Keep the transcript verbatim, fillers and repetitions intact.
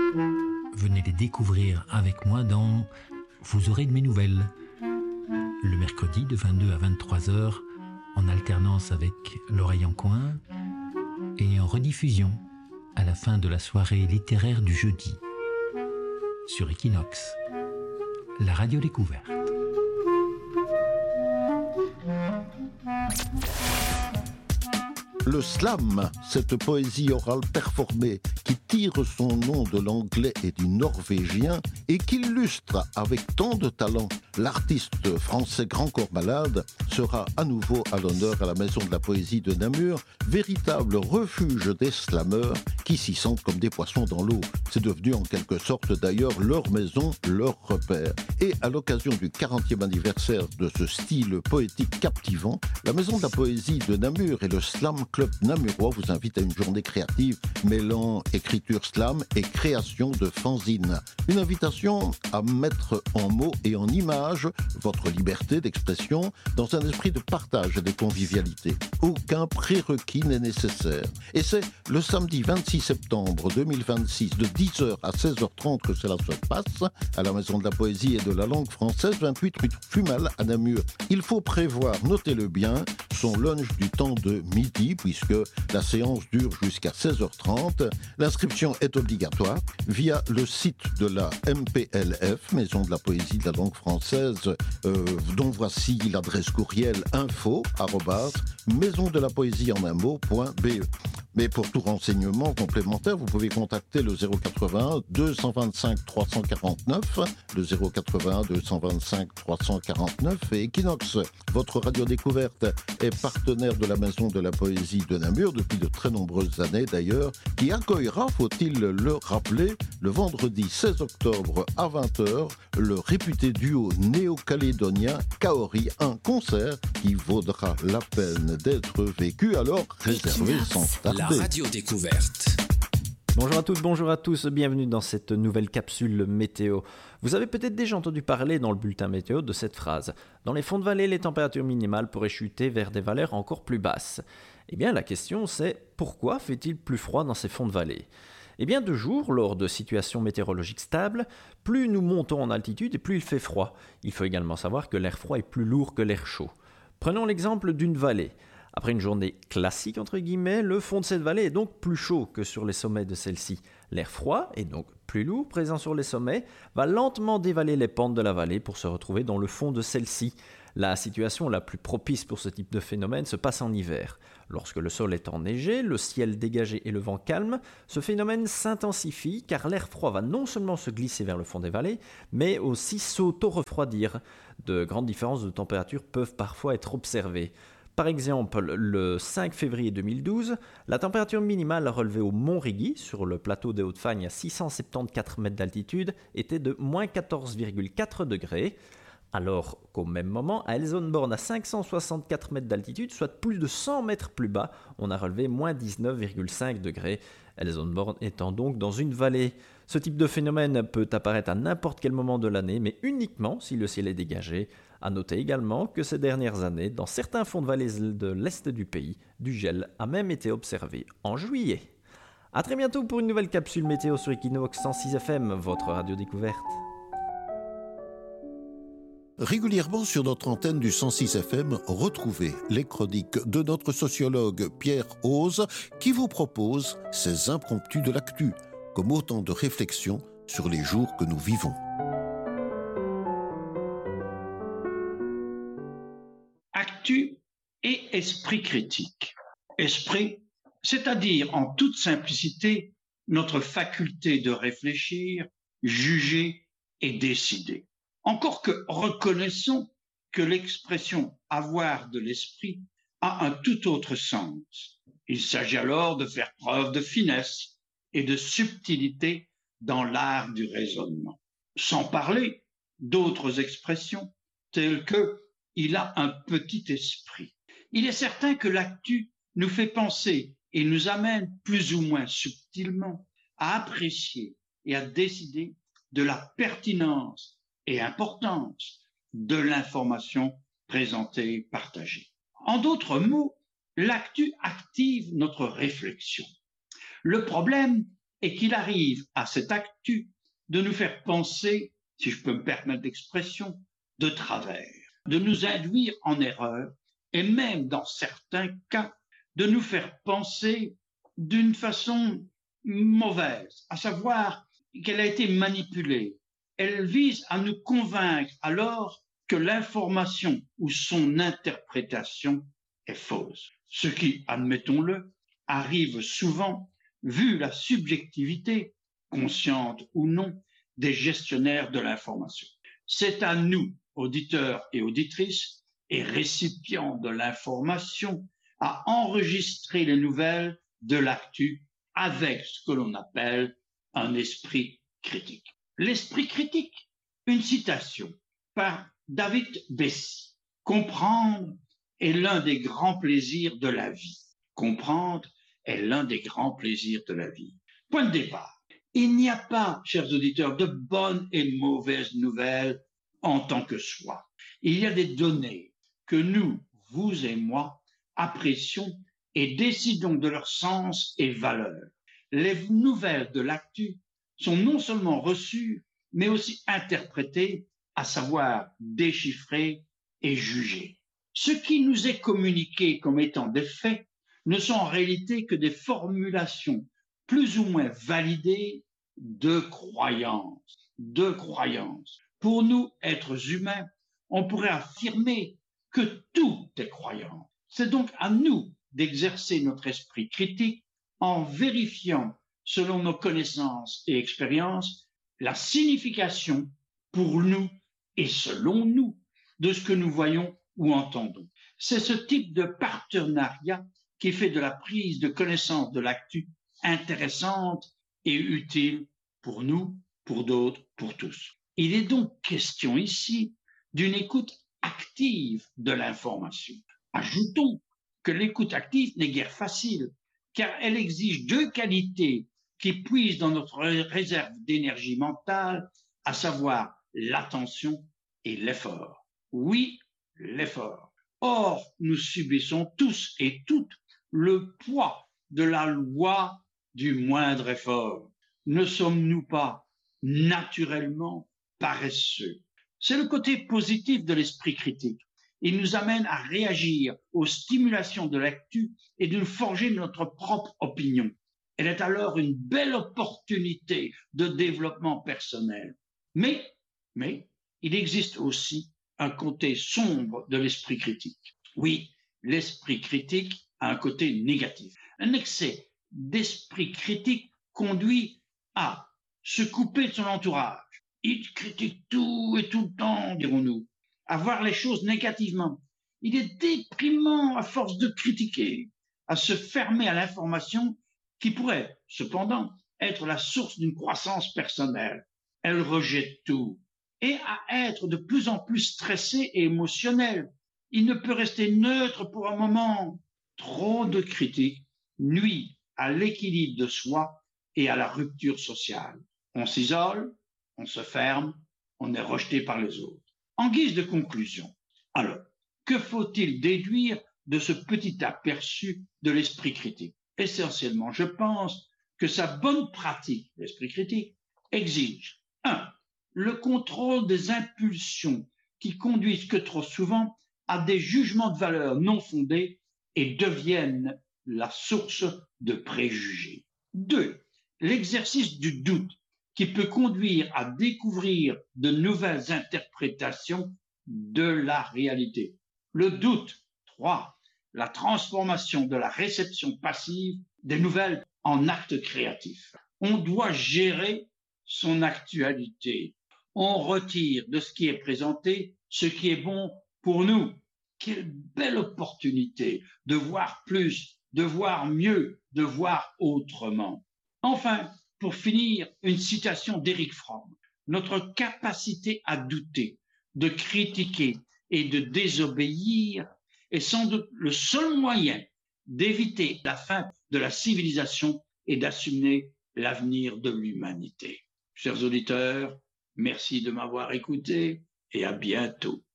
Venez les découvrir avec moi dans Vous aurez de mes nouvelles. Le mercredi de vingt-deux à vingt-trois heures, en alternance avec L'Oreille en coin, et en rediffusion à la fin de la soirée littéraire du jeudi, sur Equinox, la radio découverte. Le slam, cette poésie orale performée qui tire son nom de l'anglais et du norvégien et qui illustre avec tant de talent l'artiste français Grand Corps Malade, sera à nouveau à l'honneur à la Maison de la Poésie de Namur, véritable refuge des slameurs qui s'y sentent comme des poissons dans l'eau. C'est devenu en quelque sorte d'ailleurs leur maison, leur repère. Et à l'occasion du quarantième anniversaire de ce style poétique captivant, la Maison de la Poésie de Namur et le Slam Club namurois vous invitent à une journée créative mêlant écriture slam et création de fanzine. Une invitation à mettre en mots et en images votre liberté d'expression dans un esprit de partage et de convivialité. Aucun prérequis n'est nécessaire. Et c'est le samedi vingt-six septembre deux mille vingt-six de dix heures à seize heures trente que cela se passe à la Maison de la Poésie et de la Langue Française, vingt-huit rue Fumal à Namur. Il faut prévoir, notez-le bien, son lunch du temps de midi puisque la séance dure jusqu'à seize heures trente. L'inscription est obligatoire via le site de la M P L F, Maison de la Poésie de la Langue Française, euh, dont voici l'adresse courriel info arobase maison de la poésie en un mot point b e. Mais pour tout renseignement complémentaire, vous pouvez contacter le zéro quatre-vingt-un deux cent vingt-cinq trois cent quarante-neuf, le zéro quatre-vingt-un deux cent vingt-cinq trois cent quarante-neuf et Equinox. Votre radio découverte est partenaire de la Maison de la Poésie de Namur depuis de très nombreuses années d'ailleurs, qui accueillera, faut-il le rappeler, le vendredi seize octobre à vingt heures, le réputé duo néo-calédonien Kaori, un concert qui vaudra la peine d'être vécu, alors réservé sans tarder. La radio découverte. Bonjour à toutes, bonjour à tous, bienvenue dans cette nouvelle capsule météo. Vous avez peut-être déjà entendu parler dans le bulletin météo de cette phrase. Dans les fonds de vallée, les températures minimales pourraient chuter vers des valeurs encore plus basses. Eh bien, la question c'est, pourquoi fait-il plus froid dans ces fonds de vallée ? Eh bien, de jour, lors de situations météorologiques stables, plus nous montons en altitude et plus il fait froid. Il faut également savoir que l'air froid est plus lourd que l'air chaud. Prenons l'exemple d'une vallée. Après une journée classique, entre guillemets, le fond de cette vallée est donc plus chaud que sur les sommets de celle-ci. L'air froid, et donc plus lourd, présent sur les sommets, va lentement dévaler les pentes de la vallée pour se retrouver dans le fond de celle-ci. La situation la plus propice pour ce type de phénomène se passe en hiver. Lorsque le sol est enneigé, le ciel dégagé et le vent calme, ce phénomène s'intensifie car l'air froid va non seulement se glisser vers le fond des vallées, mais aussi s'auto-refroidir. De grandes différences de température peuvent parfois être observées. Par exemple, le cinq février deux mille douze, la température minimale relevée au Mont Rigui, sur le plateau des Hauts-de-Fagne à six cent soixante-quatorze mètres d'altitude, était de moins quatorze virgule quatre degrés, alors qu'au même moment, à Elsenborn à cinq cent soixante-quatre mètres d'altitude, soit plus de cent mètres plus bas, on a relevé moins dix-neuf virgule cinq degrés, Elsenborn étant donc dans une vallée. Ce type de phénomène peut apparaître à n'importe quel moment de l'année, mais uniquement si le ciel est dégagé. À noter également que ces dernières années, dans certains fonds de vallées de l'est du pays, du gel a même été observé en juillet. A très bientôt pour une nouvelle capsule météo sur Equinox cent six F M, votre radio découverte. Régulièrement sur notre antenne du cent six F M, retrouvez les chroniques de notre sociologue Pierre Ose qui vous propose ses impromptus de l'actu, comme autant de réflexions sur les jours que nous vivons. Actu et esprit critique. Esprit, c'est-à-dire en toute simplicité notre faculté de réfléchir, juger et décider. Encore que reconnaissons que l'expression « avoir de l'esprit » a un tout autre sens. Il s'agit alors de faire preuve de finesse et de subtilité dans l'art du raisonnement. Sans parler d'autres expressions telles que « il a un petit esprit ». Il est certain que l'actu nous fait penser et nous amène plus ou moins subtilement à apprécier et à décider de la pertinence et importance de l'information présentée et partagée. En d'autres mots, l'actu active notre réflexion. Le problème et qu'il arrive à cette actu de nous faire penser, si je peux me permettre l'expression, de travers, de nous induire en erreur et même dans certains cas de nous faire penser d'une façon mauvaise, à savoir qu'elle a été manipulée. Elle vise à nous convaincre alors que l'information ou son interprétation est fausse. Ce qui, admettons-le, arrive souvent vu la subjectivité, consciente ou non, des gestionnaires de l'information. C'est à nous, auditeurs et auditrices, et récipients de l'information, à enregistrer les nouvelles de l'actu avec ce que l'on appelle un esprit critique. L'esprit critique, une citation par David Bessy. Comprendre est l'un des grands plaisirs de la vie. Comprendre est l'un des grands plaisirs de la vie. Point de départ. Il n'y a pas, chers auditeurs, de bonnes et de mauvaises nouvelles en tant que soi. Il y a des données que nous, vous et moi, apprécions et décidons de leur sens et valeur. Les nouvelles de l'actu sont non seulement reçues, mais aussi interprétées, à savoir déchiffrées et jugées. Ce qui nous est communiqué comme étant des faits ne sont en réalité que des formulations plus ou moins validées de croyances, de croyances. Pour nous, êtres humains, on pourrait affirmer que tout est croyance. C'est donc à nous d'exercer notre esprit critique en vérifiant, selon nos connaissances et expériences, la signification pour nous et selon nous de ce que nous voyons ou entendons. C'est ce type de partenariat qui fait de la prise de connaissance de l'actu intéressante et utile pour nous, pour d'autres, pour tous. Il est donc question ici d'une écoute active de l'information. Ajoutons que l'écoute active n'est guère facile, car elle exige deux qualités qui puisent dans notre réserve d'énergie mentale, à savoir l'attention et l'effort. Oui, l'effort. Or, nous subissons tous et toutes le poids de la loi du moindre effort. Ne sommes-nous pas naturellement paresseux? C'est le côté positif de l'esprit critique. Il nous amène à réagir aux stimulations de l'actu et de nous forger notre propre opinion. Elle est alors une belle opportunité de développement personnel. Mais, mais, il existe aussi un côté sombre de l'esprit critique. Oui, l'esprit critique a un côté négatif. Un excès d'esprit critique conduit à se couper de son entourage. Il critique tout et tout le temps, dirons-nous, à voir les choses négativement. Il est déprimant à force de critiquer, à se fermer à l'information qui pourrait, cependant, être la source d'une croissance personnelle. Elle rejette tout et à être de plus en plus stressé et émotionnel. Il ne peut rester neutre pour un moment. Trop de critiques nuit à l'équilibre de soi et à la rupture sociale. On s'isole, on se ferme, on est rejeté par les autres. En guise de conclusion, alors, que faut-il déduire de ce petit aperçu de l'esprit critique? Essentiellement, je pense que sa bonne pratique, l'esprit critique, exige un. Le contrôle des impulsions qui conduisent que trop souvent à des jugements de valeur non fondés et deviennent la source de préjugés. deux. L'exercice du doute qui peut conduire à découvrir de nouvelles interprétations de la réalité. Le doute. trois. La transformation de la réception passive des nouvelles en actes créatifs. On doit gérer son actualité. On retire de ce qui est présenté ce qui est bon pour nous. Quelle belle opportunité de voir plus, de voir mieux, de voir autrement. Enfin, pour finir, une citation d'Éric Fromm. Notre capacité à douter, de critiquer et de désobéir est sans doute le seul moyen d'éviter la fin de la civilisation et d'assumer l'avenir de l'humanité. Chers auditeurs, merci de m'avoir écouté et à bientôt.